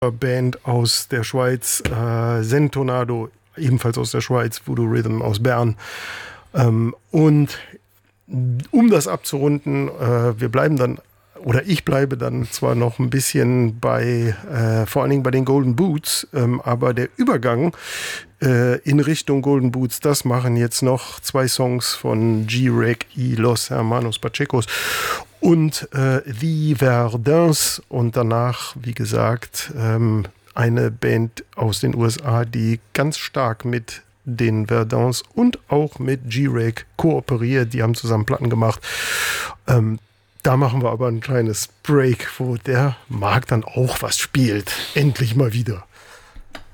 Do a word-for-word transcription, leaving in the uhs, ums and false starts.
Band aus der Schweiz, äh, Zentornado, ebenfalls aus der Schweiz, Voodoo Rhythm aus Bern. Ähm, und um das abzurunden, äh, wir bleiben dann, oder ich bleibe dann zwar noch ein bisschen bei, äh, vor allen Dingen bei den Golden Boots, ähm, aber der Übergang äh, in Richtung Golden Boots, das machen jetzt noch zwei Songs von G-Reg y Los Hermanos Pachecos und äh, The Verdins und danach, wie gesagt, ähm, eine Band aus den U S A, die ganz stark mit den Verdins und auch mit G-Reg kooperiert. Die haben zusammen Platten gemacht. Ähm, da machen wir aber ein kleines Break, wo der Marc dann auch was spielt. Endlich mal wieder.